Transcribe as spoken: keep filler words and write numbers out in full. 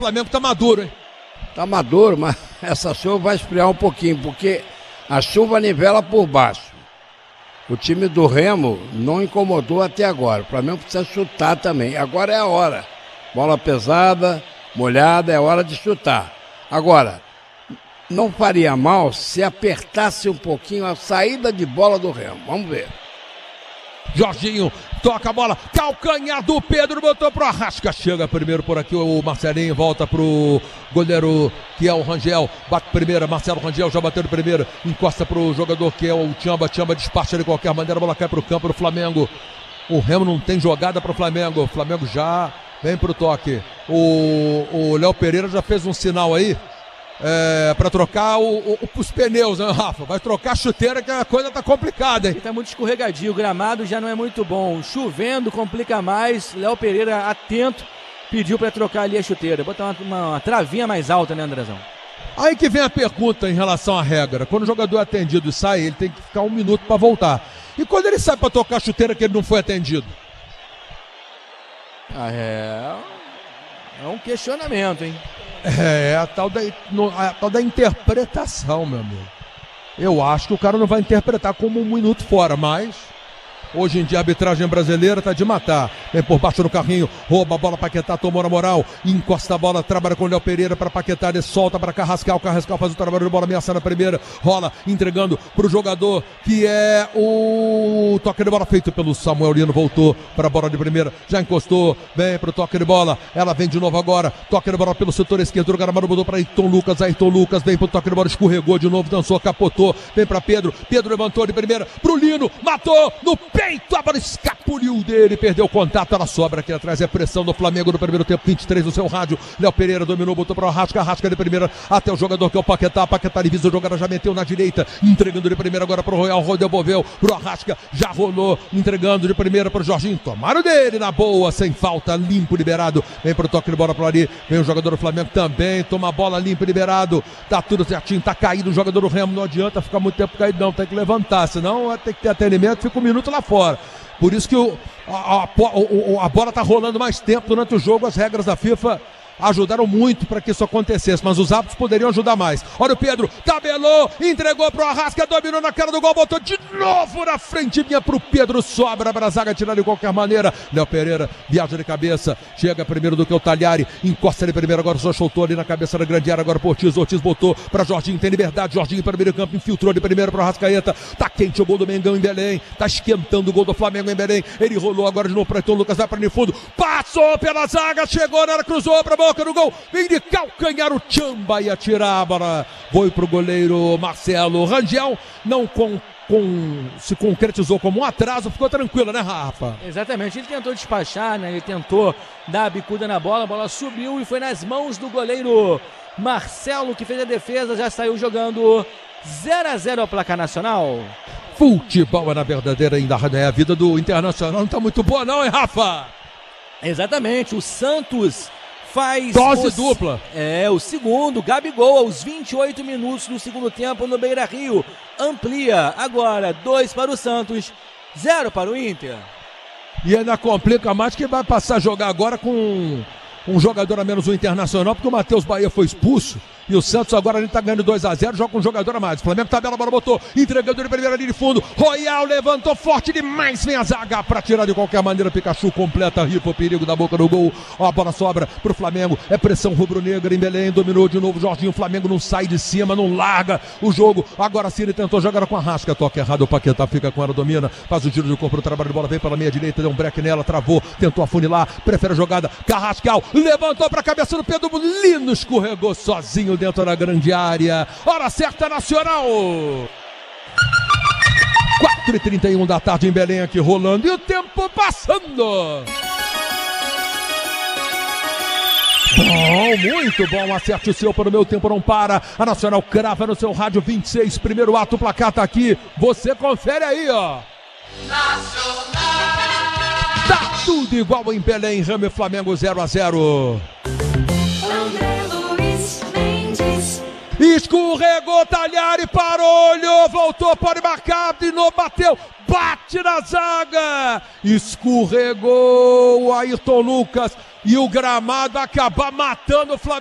O Flamengo tá maduro, hein? Tá maduro, mas essa chuva vai esfriar um pouquinho, porque a chuva nivela por baixo. O time do Remo não incomodou até agora. O Flamengo precisa chutar também. Agora é a hora. Bola pesada, molhada, é hora de chutar. Agora, não faria mal se apertasse um pouquinho a saída de bola do Remo. Vamos ver. Jorginho toca a bola, calcanhar do Pedro, botou pro Arrasca, chega primeiro por aqui o Marcelinho, volta pro goleiro que é o Rangel, bate primeira, Marcelo Rangel já bateu de primeira, encosta pro jogador que é o Tchamba, Tchamba despacha de qualquer maneira, a bola cai pro campo do Flamengo. O Remo não tem jogada pro Flamengo, o Flamengo já vem pro toque. O, o Léo Pereira já fez um sinal aí, É, para trocar o, o, os pneus, né, Rafa? Vai trocar a chuteira que a coisa tá complicada, hein? Tá muito escorregadio, o gramado já não é muito bom. Chovendo, complica mais. Léo Pereira, atento, pediu para trocar ali a chuteira. Botar uma, uma, uma travinha mais alta, né, Andrezão? Aí que vem a pergunta em relação à regra. Quando o jogador é atendido e sai, ele tem que ficar um minuto para voltar. E quando ele sai para tocar a chuteira que ele não foi atendido? Ah, é... É um questionamento, hein? É, a tal, da, a tal da interpretação, meu amigo. Eu acho que o cara não vai interpretar como um minuto fora, mas hoje em dia a arbitragem brasileira tá de matar. Vem por baixo do carrinho, rouba a bola, Paquetá tomou na moral, encosta a bola, trabalha com o Léo Pereira para Paquetá, ele solta para Carrascal, Carrascal faz o trabalho de bola, ameaça na primeira, rola, entregando pro jogador que é o toque de bola feito pelo Samuel Lino, voltou para a bola de primeira, já encostou, vem pro toque de bola, ela vem de novo agora, toque de bola pelo setor esquerdo, o Garamaro mudou para Ayrton Lucas, Ayrton Lucas vem pro toque de bola, escorregou de novo, dançou, capotou, vem para Pedro, Pedro levantou de primeira, pro Lino, matou no peito, a bola escapuliu dele, perdeu o contato, ela sobra aqui atrás, é pressão do Flamengo no primeiro tempo, vinte e três no seu rádio, Léo Pereira dominou, botou para o Arrasca, Arrasca de primeira, até o jogador que é o Paquetá, Paquetá divisa o jogador, já meteu na direita, entregando de primeira agora para o Royal, Rodel Boveu, pro Arrasca, já rolou, entregando de primeira para o Jorginho, tomaram dele na boa, sem falta, limpo, liberado, vem pro toque de bola para ali, vem o jogador do Flamengo também, toma a bola, limpo, liberado, tá tudo certinho, tá caído o jogador do Remo, não adianta ficar muito tempo caído não, tem que levantar, senão vai ter que ter atendimento, fica um minuto lá fora. Por isso que o, a, a, a bola tá rolando mais tempo durante o jogo, as regras da FIFA ajudaram muito para que isso acontecesse, mas os árbitros poderiam ajudar mais. Olha o Pedro, tabelou, entregou pro Arrasca, dominou na cara do gol, botou de novo na frente, vinha pro Pedro, sobra pra zaga, tirar de qualquer maneira. Léo Pereira viaja de cabeça, chega primeiro do que o Talhari, encosta ele primeiro, agora só soltou ali na cabeça da grande área, agora o Ortiz, Ortiz botou pra Jorginho, tem liberdade, Jorginho para o meio campo, infiltrou de primeiro pro Arrascaeta, tá quente o gol do Mengão em Belém, tá esquentando o gol do Flamengo em Belém, ele rolou agora de novo pra Ayrton Lucas, vai pra fundo, passou pela zaga, chegou na hora, cruzou pra boca no gol, vem de calcanhar o Tchamba, ia tirar a bola, foi pro goleiro Marcelo Rangel, não com, com, se concretizou como um atraso, ficou tranquilo, né, Rafa? Exatamente, ele tentou despachar, né, ele tentou dar a bicuda na bola, a bola subiu e foi nas mãos do goleiro Marcelo, que fez a defesa, já saiu jogando zero a zero ao placar nacional. Futebol é na verdadeira ainda, né? A vida do Internacional não tá muito boa não, hein, Rafa? Exatamente, o Santos faz dose o, dupla. É, o segundo, Gabigol, aos vinte e oito minutos do segundo tempo no Beira-Rio. Amplia agora, dois para o Santos, zero para o Inter. E ainda complica mais que vai passar a jogar agora com um jogador a menos o Internacional, porque o Matheus Bahia foi expulso. E o Santos agora ele tá ganhando dois a zero, joga com um jogador a mais. O Flamengo tabela, a bola botou, entregando de primeira linha de fundo. Royal levantou forte demais, vem a zaga pra tirar de qualquer maneira. Pikachu completa, rifa o perigo da boca do gol. Ó, a bola sobra pro Flamengo, é pressão rubro-negra em Belém, dominou de novo Jorginho. O Flamengo não sai de cima, não larga o jogo. Agora sim ele tentou jogar com a Arrasca, toca errado, o Paquetá fica com ela, domina, faz o giro de corpo, o trabalho de bola, vem pela meia direita, deu um break nela, travou, tentou afunilar, prefere a jogada. Carrascal levantou pra cabeça do Pedro, Lino escorregou sozinho dentro da grande área. Hora certa nacional. quatro e trinta e um da tarde em Belém, aqui rolando e o tempo passando. Bom, muito bom, acerte o seu para o meu tempo não para. A Nacional crava no seu rádio vinte e seis, primeiro ato, o placar tá aqui. Você confere aí, ó. Nacional. Tá tudo igual em Belém, Remo e Flamengo zero a zero. Escorregou, Talhari, parou, olhou, voltou, pode marcar, de novo, bateu, bate bate na zaga, escorregou o Ayrton Lucas e o gramado acaba matando o Flamengo.